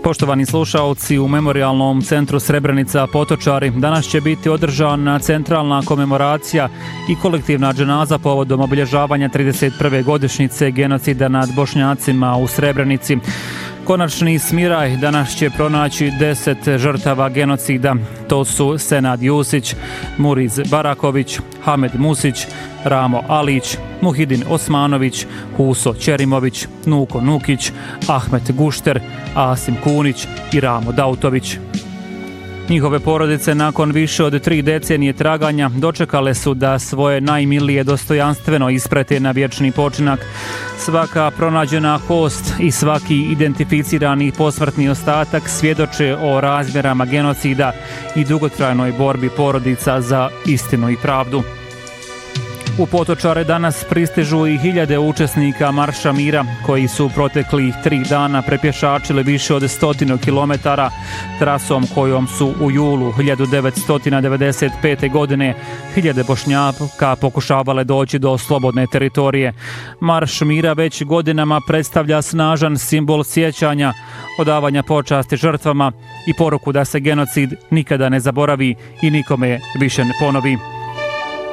Poštovani slušaoci, u Memorijalnom centru Srebrenica Potočari danas će biti održana centralna komemoracija i kolektivna dženaza povodom obilježavanja 31. godišnjice genocida nad Bošnjacima u Srebrenici. Konačni smiraj danas će pronaći 10 žrtava genocida. To su Senad Jusić, Muriz Baraković, Hamed Musić, Ramo Alić, Muhidin Osmanović, Huso Ćerimović, Nuko Nukić, Ahmet Gušter, Asim Kunić i Ramo Dautović. Njihove porodice nakon više od 3 decenije traganja dočekale su da svoje najmilije dostojanstveno isprete na vječni počinak. Svaka pronađena kost i svaki identificirani posmrtni ostatak svjedoče o razmjerama genocida i dugotrajnoj borbi porodica za istinu i pravdu. U Potočare danas pristižu i hiljade učesnika Marša mira koji su proteklih 3 dana prepješačili više od 100 kilometara trasom kojom su u julu 1995. godine hiljade Bošnjaka pokušavale doći do slobodne teritorije. Marš mira već godinama predstavlja snažan simbol sjećanja, odavanja počasti žrtvama i poruku da se genocid nikada ne zaboravi i nikome više ne ponovi.